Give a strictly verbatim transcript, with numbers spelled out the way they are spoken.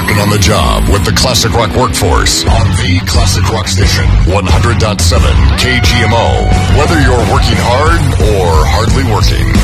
rocking on the job with the Classic Rock Workforce on the Classic Rock Station, one hundred point seven K G M O. Whether you're working hard or hardly working.